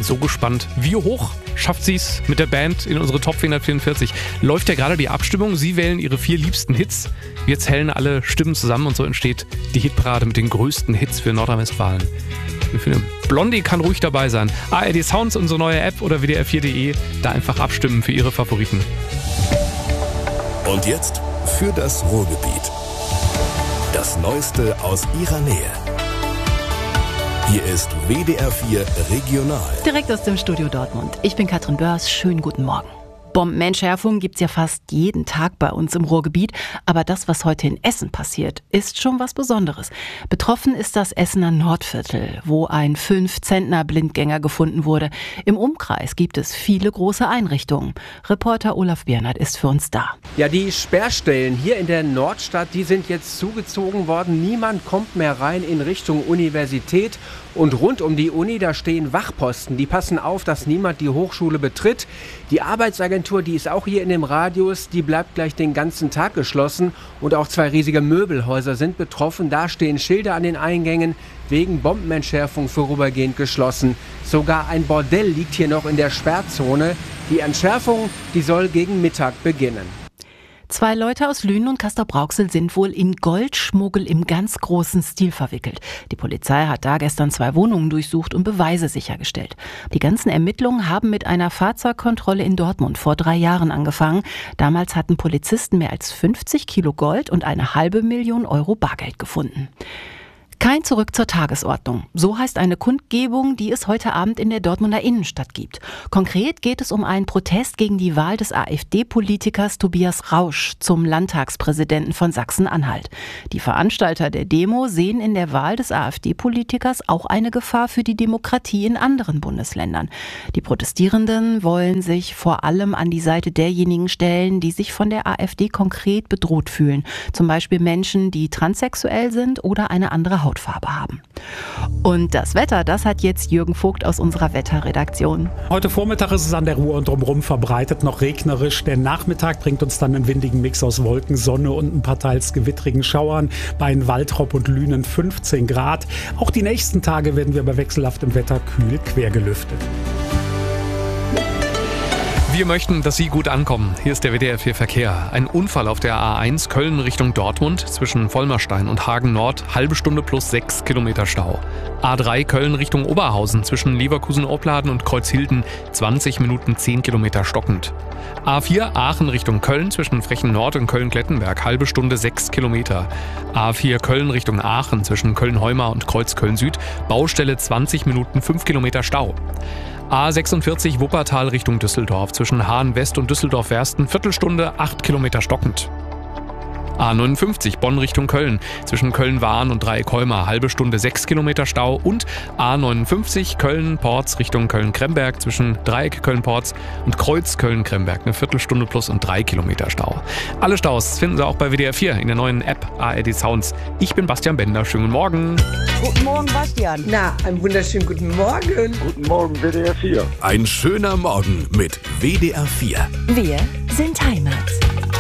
so gespannt. Wie hoch schafft sie es mit der Band in unsere Top 444? Läuft ja gerade die Abstimmung. Sie wählen ihre 4 liebsten Hits. Wir zählen alle Stimmen zusammen und so entsteht die Hitparade mit den größten Hits für Nordrhein-Westfalen. Ich finde, Blondie kann ruhig dabei sein. ARD Sounds, unsere neue App oder WDR4.de, da einfach abstimmen für Ihre Favoriten. Und jetzt für das Ruhrgebiet. Das Neueste aus Ihrer Nähe. Hier ist WDR 4 Regional. Direkt aus dem Studio Dortmund. Ich bin Katrin Börs. Schönen guten Morgen. Bombenentschärfung gibt's ja fast jeden Tag bei uns im Ruhrgebiet. Aber das, was heute in Essen passiert, ist schon was Besonderes. Betroffen ist das Essener Nordviertel, wo ein 5-Zentner-Blindgänger gefunden wurde. Im Umkreis gibt es viele große Einrichtungen. Reporter Olaf Biernert ist für uns da. Ja, die Sperrstellen hier in der Nordstadt, die sind jetzt zugezogen worden. Niemand kommt mehr rein in Richtung Universität. Und rund um die Uni, da stehen Wachposten. Die passen auf, dass niemand die Hochschule betritt. Die Arbeitsagentur, die ist auch hier in dem Radius, die bleibt gleich den ganzen Tag geschlossen. Und auch 2 riesige Möbelhäuser sind betroffen. Da stehen Schilder an den Eingängen, wegen Bombenentschärfung vorübergehend geschlossen. Sogar ein Bordell liegt hier noch in der Sperrzone. Die Entschärfung, die soll gegen Mittag beginnen. 2 Leute aus Lünen und Castrop-Rauxel sind wohl in Goldschmuggel im ganz großen Stil verwickelt. Die Polizei hat da gestern 2 Wohnungen durchsucht und Beweise sichergestellt. Die ganzen Ermittlungen haben mit einer Fahrzeugkontrolle in Dortmund vor 3 Jahren angefangen. Damals hatten Polizisten mehr als 50 Kilo Gold und 500.000 Euro Bargeld gefunden. Kein Zurück zur Tagesordnung. So heißt eine Kundgebung, die es heute Abend in der Dortmunder Innenstadt gibt. Konkret geht es um einen Protest gegen die Wahl des AfD-Politikers Tobias Rausch zum Landtagspräsidenten von Sachsen-Anhalt. Die Veranstalter der Demo sehen in der Wahl des AfD-Politikers auch eine Gefahr für die Demokratie in anderen Bundesländern. Die Protestierenden wollen sich vor allem an die Seite derjenigen stellen, die sich von der AfD konkret bedroht fühlen. Zum Beispiel Menschen, die transsexuell sind oder eine andere Hautfarbe haben. Und das Wetter, das hat jetzt Jürgen Vogt aus unserer Wetterredaktion. Heute Vormittag ist es an der Ruhr und drumherum verbreitet noch regnerisch. Der Nachmittag bringt uns dann einen windigen Mix aus Wolken, Sonne und ein paar teils gewittrigen Schauern. Bei Waltrop und Lünen 15 Grad. Auch die nächsten Tage werden wir bei wechselhaftem Wetter kühl quer gelüftet. Wir möchten, dass Sie gut ankommen. Hier ist der WDR 4 Verkehr. Ein Unfall auf der A1 Köln Richtung Dortmund zwischen Vollmerstein und Hagen Nord. Halbe Stunde plus 6 Kilometer Stau. A3 Köln Richtung Oberhausen zwischen Leverkusen-Opladen und Kreuzhilden. 20 Minuten 10 Kilometer stockend. A4 Aachen Richtung Köln zwischen Frechen Nord und Köln-Klettenberg. Halbe Stunde 6 Kilometer. A4 Köln Richtung Aachen zwischen Köln-Heumar und Kreuzköln Süd. Baustelle 20 Minuten 5 Kilometer Stau. A46 Wuppertal Richtung Düsseldorf zwischen Hahn West und Düsseldorf-Wersten, Viertelstunde 8 Kilometer stockend. A59 Bonn Richtung Köln zwischen Köln-Wahn und Dreieck-Heumar, halbe Stunde 6 Kilometer Stau. Und A59 Köln-Porz Richtung Köln-Kremberg zwischen Dreieck Köln-Porz und Kreuz Köln-Kremberg, eine Viertelstunde plus und 3 Kilometer Stau. Alle Staus finden Sie auch bei WDR 4 in der neuen App ARD Sounds. Ich bin Bastian Bender, schönen Morgen. Guten Morgen, Bastian. Na, einen wunderschönen guten Morgen. Guten Morgen, WDR 4. Ein schöner Morgen mit WDR 4. Wir sind Heimat.